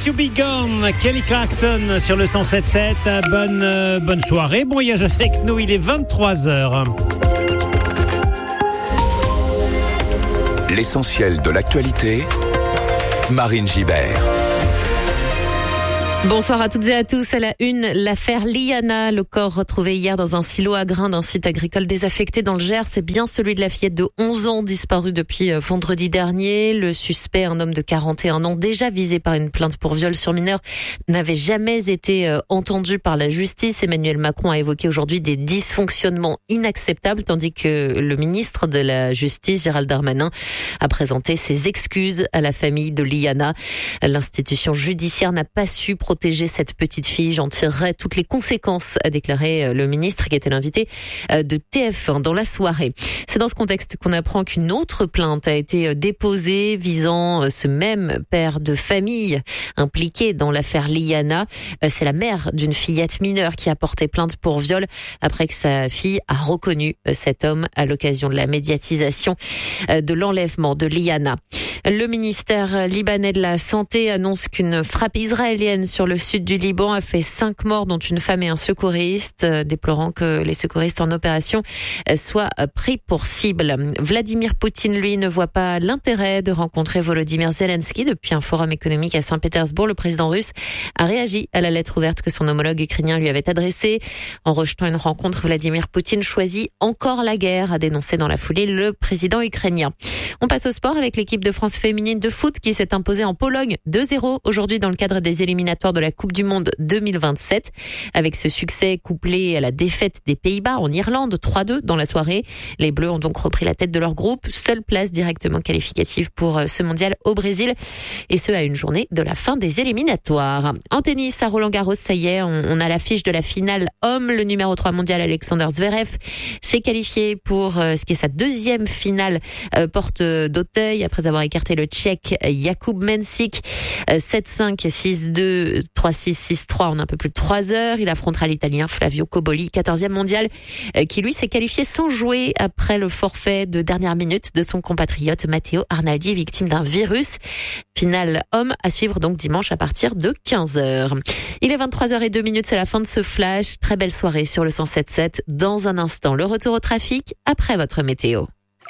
You Be Gone, Kelly Clarkson sur le 107.7. Bonne soirée, bon voyage avec nous, il est 23h. L'essentiel de l'actualité, Marine Gibert. Bonsoir à toutes et à tous. À la une, l'affaire Liana. Le corps retrouvé hier dans un silo à grains d'un site agricole désaffecté dans le Gers, c'est bien celui de la fillette de 11 ans disparue depuis vendredi dernier. Le suspect, un homme de 41 ans, déjà visé par une plainte pour viol sur mineur, n'avait jamais été entendu par la justice. Emmanuel Macron a évoqué aujourd'hui des dysfonctionnements inacceptables, tandis que le ministre de la Justice, Gérald Darmanin, a présenté ses excuses à la famille de Liana. L'institution judiciaire n'a pas su protéger cette petite fille. J'en tirerai toutes les conséquences, a déclaré le ministre, qui était l'invité de TF1 dans la soirée. C'est dans ce contexte qu'on apprend qu'une autre plainte a été déposée visant ce même père de famille impliqué dans l'affaire Liana. C'est la mère d'une fillette mineure qui a porté plainte pour viol après que sa fille a reconnu cet homme à l'occasion de la médiatisation de l'enlèvement de Liana. Le ministère libanais de la Santé annonce qu'une frappe israélienne sur le sud du Liban a fait 5 morts, dont une femme et un secouriste, déplorant que les secouristes en opération soient pris pour cible. Vladimir Poutine, lui, ne voit pas l'intérêt de rencontrer Volodymyr Zelensky. Depuis un forum économique à Saint-Pétersbourg, le président russe a réagi à la lettre ouverte que son homologue ukrainien lui avait adressée. En rejetant une rencontre, Vladimir Poutine choisit encore la guerre, a dénoncé dans la foulée le président ukrainien. On passe au sport avec l'équipe de France féminine de foot qui s'est imposée en Pologne 2-0 aujourd'hui dans le cadre des éliminatoires de la Coupe du Monde 2027. Avec ce succès couplé à la défaite des Pays-Bas en Irlande 3-2 dans la soirée, les Bleus ont donc repris la tête de leur groupe. Seule place directement qualificative pour ce mondial au Brésil, et ce à une journée de la fin des éliminatoires. En tennis à Roland-Garros, ça y est, on a l'affiche de la finale homme. Le numéro 3 mondial Alexander Zverev s'est qualifié pour ce qui est sa deuxième finale porte d'Auteuil après avoir écarté le Tchèque Jakub Mensik 7-5, 6-2, 3-6, 6-3 en un peu plus de 3 heures. Il affrontera l'Italien Flavio Cobolli, 14e mondial, qui lui s'est qualifié sans jouer après le forfait de dernière minute de son compatriote Matteo Arnaldi, victime d'un virus. Finale homme à suivre donc dimanche à partir de 15h. Il est 23h02, c'est la fin de ce flash. Très belle soirée sur le 107.7. Dans un instant, le retour au trafic après votre météo.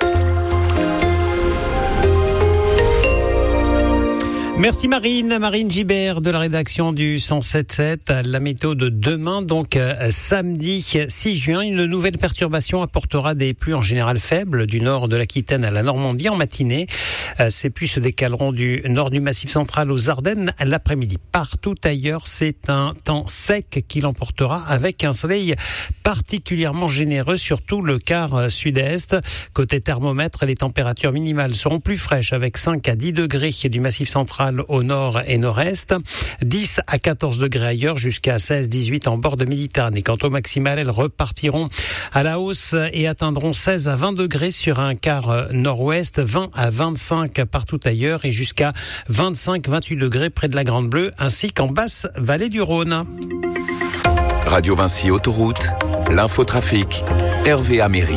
Merci Marine Gibert de la rédaction du 107.7. La météo de demain, donc samedi 6 juin, une nouvelle perturbation apportera des pluies en général faibles du nord de l'Aquitaine à la Normandie en matinée. Ces pluies se décaleront du nord du Massif central aux Ardennes l'après-midi. Partout ailleurs, c'est un temps sec qui l'emportera avec un soleil particulièrement généreux sur tout le quart sud-est. Côté thermomètre, les températures minimales seront plus fraîches avec 5 à 10 degrés du Massif central au nord et nord-est, 10 à 14 degrés ailleurs, jusqu'à 16-18 en bord de Méditerranée. Quant aux maximales, elles repartiront à la hausse et atteindront 16 à 20 degrés sur un quart nord-ouest, 20 à 25 partout ailleurs et jusqu'à 25-28 degrés près de la Grande Bleue ainsi qu'en basse vallée du Rhône. Radio Vinci Autoroute, l'infotrafic, Hervé Améry.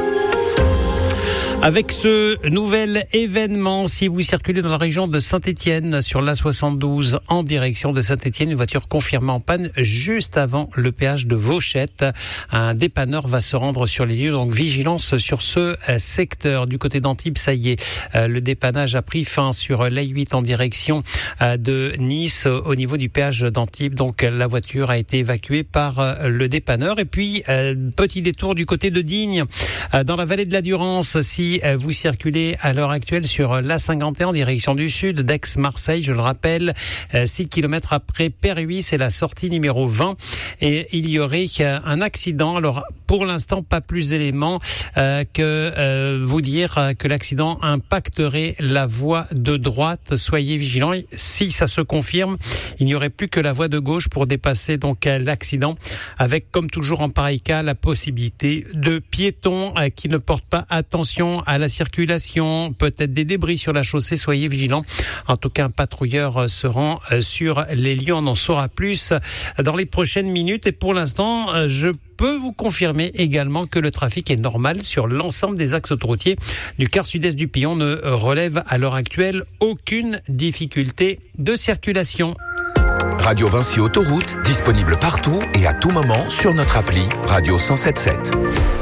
Avec ce nouvel événement, si vous circulez dans la région de Saint-Étienne sur l'A72 en direction de Saint-Étienne, une voiture confirmée en panne juste avant le péage de Vauchette. Un dépanneur va se rendre sur les lieux, donc vigilance sur ce secteur. Du côté d'Antibes, ça y est, le dépannage a pris fin sur l'A8 en direction de Nice au niveau du péage d'Antibes. Donc la voiture a été évacuée par le dépanneur. Et puis, petit détour du côté de Digne, dans la vallée de la Durance, si vous circulez à l'heure actuelle sur l'A51 en direction du sud d'Aix-Marseille, je le rappelle, 6 km après Perruis, c'est la sortie numéro 20 et il y aurait un accident. Alors pour l'instant, pas plus d'éléments que vous dire que l'accident impacterait la voie de droite. Soyez vigilants. Si ça se confirme, il n'y aurait plus que la voie de gauche pour dépasser donc l'accident, avec comme toujours en pareil cas la possibilité de piétons qui ne portent pas attention à la circulation, peut-être des débris sur la chaussée. Soyez vigilants. En tout cas, un patrouilleur se rend sur les lieux. On en saura plus dans les prochaines minutes. Et pour l'instant, je peux vous confirmer également que le trafic est normal sur l'ensemble des axes autoroutiers du quart sud-est du Pion. Ne relève à l'heure actuelle aucune difficulté de circulation. Radio Vinci Autoroute, disponible partout et à tout moment sur notre appli Radio 107.7.